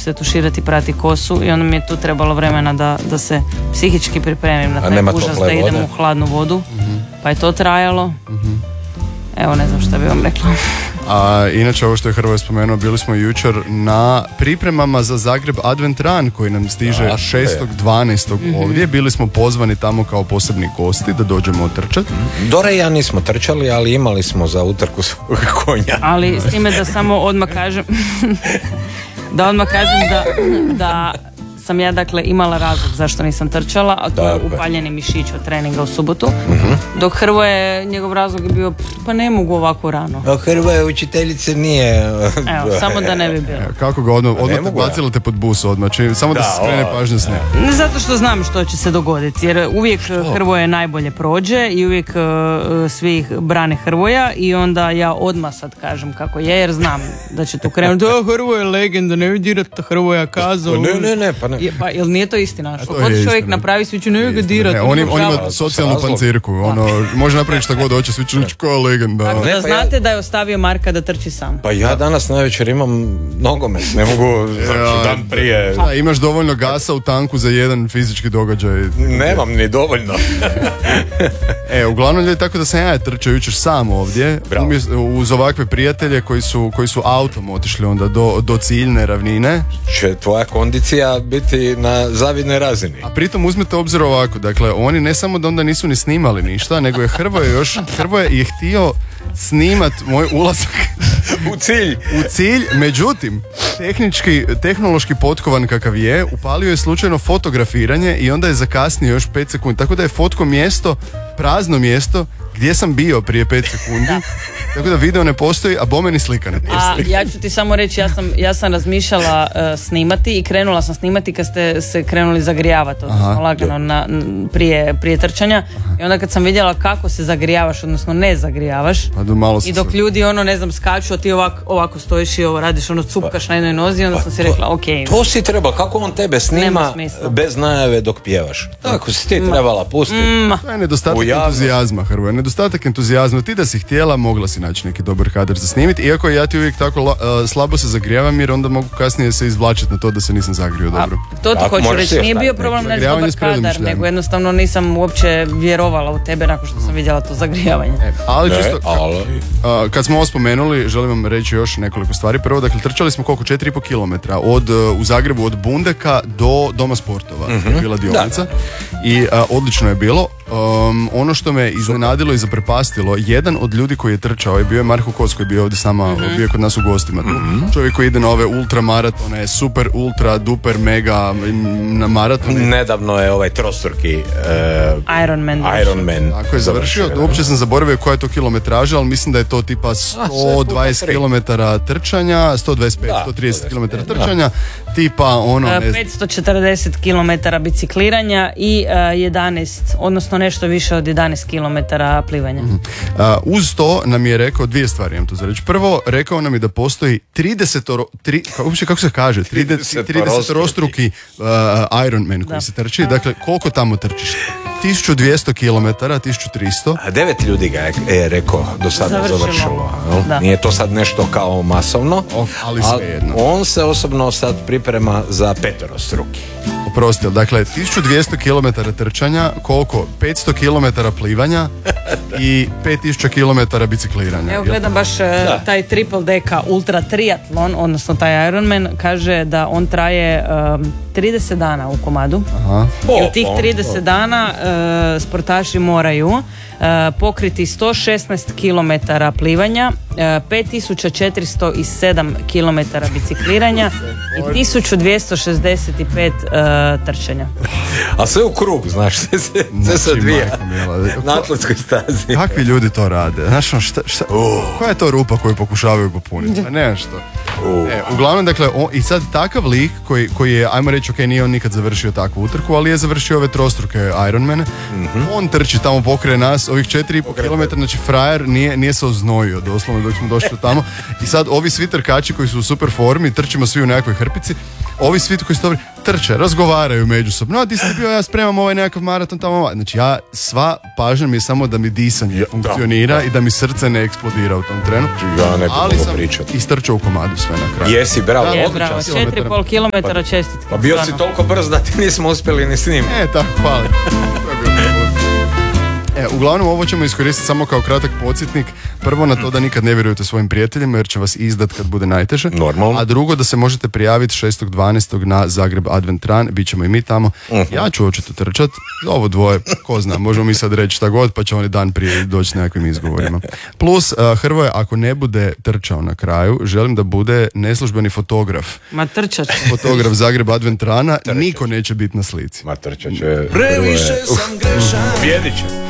se tuširati, prati kosu i onda mi je tu trebalo vremena da se psihički pripremim na taj užas, da idem u hladnu vodu, pa je to trajalo. Evo, ne znam šta bi vam rekla. A inače, ovo što je Hrvoje spomenuo, bili smo jučer na pripremama za Zagreb Advent Run koji nam stiže 6.12. ovdje. Bili smo pozvani tamo kao posebni gosti da dođemo otrčati. Dore i ja nismo trčali, ali imali smo za utrku svog konja. Ali s time da samo odmah kažem da sam ja dakle imala razlog zašto nisam trčala, a to je upaljeni mišić od treninga u subotu. Dok Hrvoje, njegov razlog je bio, pa ne mogu ovako rano. A Hrvoje učiteljice nije... Evo, samo da ne bi bilo. Kako ga odmah te bacila te pod bus odmah, samo da se skrene pažnja s njim. Ne zato što znam što će se dogoditi, jer uvijek Hrvoje najbolje prođe i uvijek svi brane Hrvoja i onda ja odmah sad kažem kako je, jer znam da će tu krenuti, Hrvoje je legenda, ne vidirate Hrvoja kazao. Ne, pa ne. Pa jel nije to istina? Što god čovjek napravi, svi će ne ga dirati. On ima socijalnu pancirku, može napraviti šta god hoće, svi će reći koja legenda. Tako da znate da je ostavio Marka da trči sam. Pa ja danas navečer imam nogomet, ne mogu dan prije. Imaš dovoljno gasa u tanku za jedan fizički događaj. Nemam ni dovoljno. Uglavnom je tako da sam ja trčao jučer sam ovdje, uz ovakve prijatelje koji su autom otišli onda do ciljne ravnine. Će tvoja kondicija biti na zavidnoj razini. A pritom uzmete obzir ovako, dakle oni ne samo da onda nisu ni snimali ništa, nego je Hrvoje je htio snimat moj ulazak u cilj, međutim tehnološki potkovan kakav je, upalio je slučajno fotografiranje i onda je zakasnio još 5 sekundi, tako da je fotko mjesto, prazno mjesto gdje sam bio prije 5 sekundi, tako da video ne postoji, a bome ni slika ne postoji. A ja ću ti samo reći, ja sam razmišljala snimati i krenula sam snimati kad ste se krenuli zagrijavati, odnosno lagano prije trčanja. I onda kad sam vidjela kako se zagrijavaš, odnosno ne zagrijavaš, i dok ljudi skaču, a ti ovako stojiš i radiš, cupkaš na jednoj nozi, onda sam si rekla, to si treba, kako on tebe snima bez najave dok pjevaš? Tako si ti trebala pustiti. To je nedostatak entuzijazma, Hrvoje, nedostatak entuzijazma. Ti da si htjela, mogla si naći neki dobar kadar za snimiti, iako ja ti uvijek tako slabo se zagrijevam, jer onda mogu kasnije se izvlačiti na to da se nisam zagrio dobro. To ti hoću reći, nije bio problem naći dobar kadar, nego jednostavno nisam uopće vjerovala u tebe nakon što sam vidjela to zagrijavanje. Ali čisto, kad smo ovo spomenuli, želim vam reći još nekoliko stvari. Prvo, dakle, trčali smo koliko? 4,5 km u Zagrebu od Bundeka do Doma sportova. Je bila dionica. I odlično je bilo. Ono što me iznenadilo i zaprepastilo, jedan od ljudi koji je trčao je bio je Marko Kos, koji je bio ovdje s nama, bio kod nas u gostima. Čovjek koji ide na ove ultramaratone, super, ultra, duper, mega na maratone. Nedavno je ovaj trostruki Ironman. Tako je završio. Uopće sam zaboravio koja je to kilometraža, ali mislim da je to tipa 120 km trčanja, 125, 130 km trčanja, tipa 540 km bicikliranja i 11, odnosno nešto više od 11 km plivanja. Uz to nam je rekao dvije stvari, imam tu za reći. Prvo, rekao nam je da postoji 30-rostruki Ironman koji se trči. Dakle, koliko tamo trčiš? 1200 km, 1300. A 9 ljudi ga je rekao do sada završilo. Nije to sad nešto kao masovno, ali svejedno. On se osobno sad priprema za 5-rostruki. Oprosti, dakle 1200 km trčanja, koliko? 500 km plivanja i 5000 km bicikliranja. Evo gledam baš taj triple deka ultra triatlon, odnosno taj Ironman, kaže da on traje 30 dana u komadu. I u tih 30 dana sportaši moraju pokriti 116 km plivanja, 5407 km bicikliranja i 1265 trčanja. A sve u krug, znaš, sve se odvija na atletskoj stazi. Kakvi ljudi to rade? Znaš, koja je to rupa koju pokušavaju popuniti? Ne što. Uglavnom, dakle, i sad takav lik koji je, ajmo reći, nije on nikad završio takvu utrku, ali je završio ove trostruke Ironmane. On trči tamo pokraj nas, ovih 4,5 km, znači frajer nije se oznojio doslovno dok smo došli tamo. I sad ovi svi trkači koji su u super formi, trčimo svi u nekakvoj hrpici, ovi svi koji su dobri, trče, razgovaraju međusobno. A di si bio, ja spremam ovaj nekakav maraton tamo. Znači sva pažnja mi je samo da mi disanje funkcionira i da mi srce ne eksplodira u tom trenu. Ja ne ali sam istrčao u komadu sve na kraju. Jesi, bravo, odličan. 4,5 km čestitke. Pa bio si toliko brz da ti nismo uspjeli ni s njim. Tako, hvala. Uglavnom ovo ćemo iskoristiti samo kao kratak podsjetnik. Prvo na to da nikad ne vjerujete svojim prijateljima jer će vas izdat kad bude najteže. Normalno. A drugo da se možete prijaviti 6.12. na Zagreb Advent Run. Bićemo i mi tamo. Ja ću očito trčat. Ovo dvoje, ko zna, možemo mi sad reći šta god pa će oni dan prije doći s nekakvim izgovorima. Plus, Hrvoje, ako ne bude trčao na kraju, želim da bude neslužbeni fotograf. Ma trčat će. Fotograf Zagreb Advent Runa. Niko neće biti na slici. Ma trčat će. Previše sam grešan. Bjedit će.